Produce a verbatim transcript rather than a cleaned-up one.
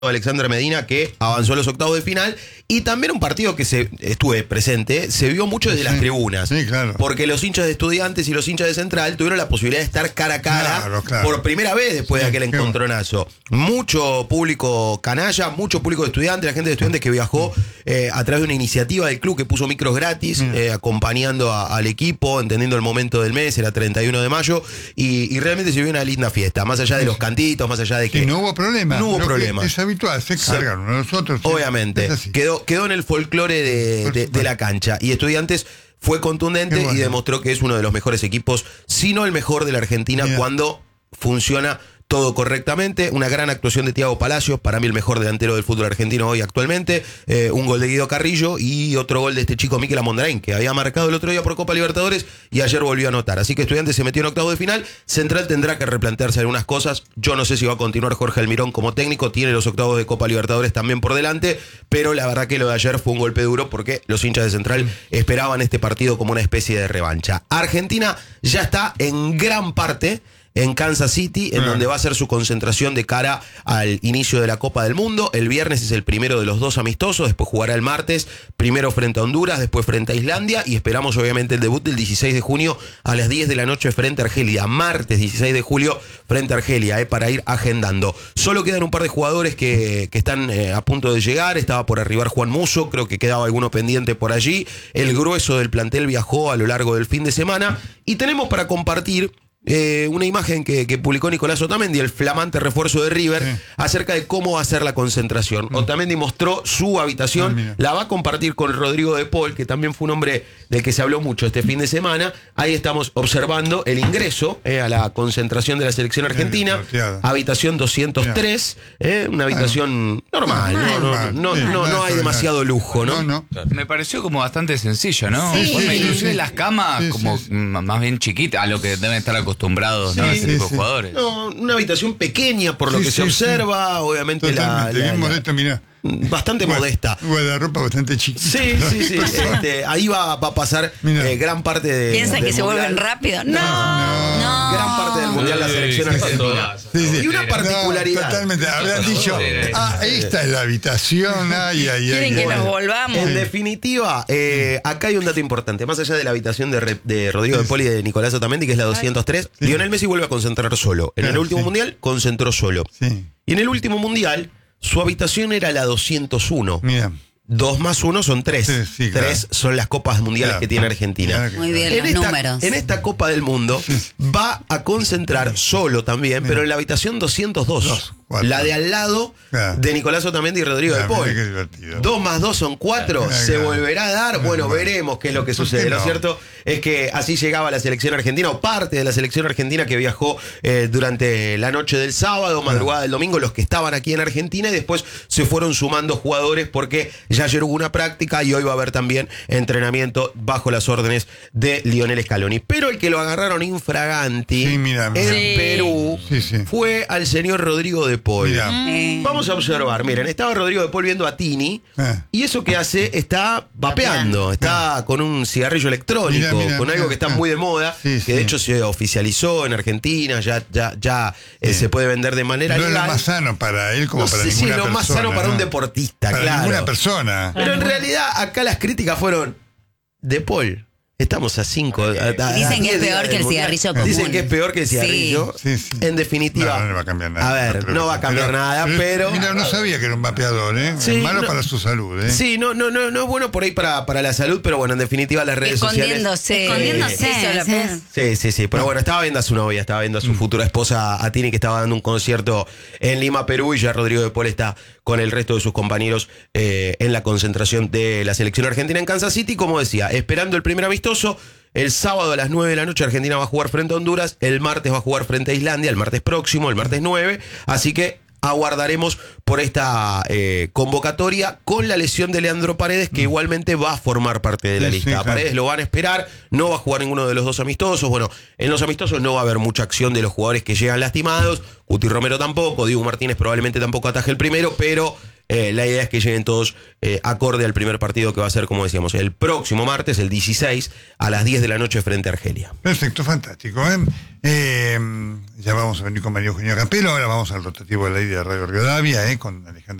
Alexander Medina, que avanzó a los octavos de final, y también un partido que se estuve presente, se vio mucho desde sí, las tribunas, sí, claro. porque los hinchas de Estudiantes y los hinchas de Central tuvieron la posibilidad de estar cara a cara claro, claro. por primera vez después sí, de aquel encontronazo. Mucho público canalla, mucho público de Estudiantes, la gente de Estudiantes que viajó eh, a través de una iniciativa del club que puso micros gratis, eh, acompañando a, al equipo, entendiendo el momento del mes, era treinta y uno de mayo, y, y realmente se vio una linda fiesta, más allá de los cantitos, más allá de que... Sí, no hubo problema. No hubo Lo problema. Es habitual, se cargan uno de nosotros. Obviamente, quedó, quedó en el folclore de, de, de la cancha, y Estudiantes fue contundente bueno. y demostró que es uno de los mejores equipos, si no el mejor de la Argentina, Mira. cuando funciona todo correctamente. Una gran actuación de Thiago Palacios, para mí el mejor delantero del fútbol argentino hoy actualmente, eh, un gol de Guido Carrillo y otro gol de este chico Mikel Amondarain, que había marcado el otro día por Copa Libertadores y ayer volvió a anotar. Así que Estudiantes se metió en octavos de final. Central tendrá que replantearse algunas cosas. Yo no sé si va a continuar Jorge Almirón como técnico, tiene los octavos de Copa Libertadores también por delante, pero la verdad que lo de ayer fue un golpe duro porque los hinchas de Central esperaban este partido como una especie de revancha. Argentina ya está en gran parte en Kansas City, en donde va a ser su concentración de cara al inicio de la Copa del Mundo. El viernes es el primero de los dos amistosos, después jugará el martes, primero frente a Honduras, después frente a Islandia, y esperamos obviamente el debut del dieciséis de junio a las diez de la noche frente a Argelia. Martes dieciséis de julio frente a Argelia, eh, para ir agendando. Solo quedan un par de jugadores que, que están eh, a punto de llegar. Estaba por arribar Juan Musso, creo que quedaba alguno pendiente por allí. El grueso del plantel viajó a lo largo del fin de semana, y tenemos para compartir Eh, una imagen que, que publicó Nicolás Otamendi, el flamante refuerzo de River, sí. acerca de cómo va a ser la concentración. Mm. Otamendi mostró su habitación, ah, la va a compartir con Rodrigo de Paul, que también fue un hombre del que se habló mucho este fin de semana. Ahí estamos observando el ingreso eh, a la concentración de la selección argentina, sí, habitación doscientos tres, eh, una habitación ah, normal, no, no, no, sí, no, no hay demasiado lujo, ¿no? no, no. Me pareció como bastante sencillo, ¿no? Sí, sí, inclusive sí, las camas sí, como sí. más bien chiquitas, a lo que deben estar acostumbrados, sí, ¿no? Ese sí, tipo sí. de jugadores. No, una habitación pequeña por lo sí, que sí, se observa, sí. obviamente Totalmente, la, la, bien la, modesto, mirá. Bastante bueno, modesta. Guardarropa bastante chiquita. Sí, sí, sí. Este, ahí va, va a pasar eh, gran parte de. ¿Piensan que se mundial. vuelven rápido? No, no. no. Gran parte del mundial la selección argentina. Sí, sí. Y una particularidad. No, totalmente. Habrán dicho, ah, esta es la habitación. Ay, ay, Quieren ay, que ay. nos volvamos. En definitiva, eh, acá hay un dato importante. Más allá de la habitación de, Re, de Rodrigo de Paul y de Nicolás Otamendi, que es la doscientos tres, sí. Lionel Messi vuelve a concentrar solo. En claro, el último sí. mundial concentró solo. Sí. Y en el último mundial, su habitación era la doscientos uno. Mira. Dos más uno son tres. Sí, sí, tres claro. son las copas mundiales claro. que tiene Argentina. Claro que Muy bien, En los esta, números. en esta Copa del Mundo va a concentrar solo también, pero en la habitación doscientos dos. Dos, cuatro. La de al lado claro. de Nicolás Otamendi y Rodrigo Claro, de Paul. qué divertido. Dos más dos son cuatro. Claro, ¿Se claro. volverá a dar? Claro, Bueno, bueno. veremos qué es lo que ¿Por sucede. qué Lo no? cierto es que así llegaba la selección argentina, o parte de la selección argentina que viajó eh, durante la noche del sábado, madrugada del domingo, los que estaban aquí en Argentina, y después se fueron sumando jugadores porque ya ayer hubo una práctica y hoy va a haber también entrenamiento bajo las órdenes de Lionel Scaloni. Pero el que lo agarraron infraganti Sí, mira, en mira. Sí. Perú Sí, sí. fue al señor Rodrigo de Paul. Mira. Eh, Vamos a observar, miren, estaba Rodrigo de Paul viendo a Tini, Ah. y eso que hace está vapeando, está con un cigarrillo electrónico, Mira, mira, con algo mira, que está ah. muy de moda, Sí, que sí. de hecho se oficializó en Argentina, ya, ya, ya eh, Sí. se puede vender de manera No es lo legal. más sano para él como No para sé si ninguna es lo persona. más sano para ¿no? un deportista, Para claro. ninguna persona. Pero en realidad acá las críticas fueron de Paul. Estamos a cinco. a- a- Dicen a que es diez peor días que del el mundial. cigarrillo común. Dicen que es peor que el Sí. cigarrillo. Sí, sí. En definitiva. No, no le va a cambiar nada. A ver, creo no que- va a cambiar pero- nada, pero. Mira, no sabía que era un vapeador, ¿eh? Sí, es malo no- para su salud, ¿eh? Sí, no, no, no, no es bueno por ahí para, para la salud, pero bueno, en definitiva las redes sociales. Escondiéndose. Escondiéndose, Eso lo sí. pienso. Sí, sí, sí. Pero bueno, estaba viendo a su novia, estaba viendo a su futura esposa, a Tini, que estaba dando un concierto en Lima, Perú, y ya Rodrigo de Paul está con el resto de sus compañeros eh, en la concentración de la selección argentina en Kansas City. Como decía, esperando el primer amistoso. El sábado a las nueve de la noche Argentina va a jugar frente a Honduras, el martes va a jugar frente a Islandia, el martes próximo, el martes nueve, así que aguardaremos por esta eh, convocatoria con la lesión de Leandro Paredes, que igualmente va a formar parte de la Sí, lista. sí, A claro. Paredes lo van a esperar, no va a jugar ninguno de los dos amistosos. Bueno, en los amistosos no va a haber mucha acción de los jugadores que llegan lastimados, Guti Romero tampoco, Diego Martínez probablemente tampoco ataje el primero, pero Eh, la idea es que lleguen todos eh, acorde al primer partido que va a ser, como decíamos, el próximo martes, el dieciséis, a las diez de la noche frente a Argelia. Perfecto, fantástico. ¿eh? Eh, ya vamos a venir con María Eugenia Campelo, ahora vamos al rotativo de la idea de Radio Rivadavia, ¿eh? con Alejandro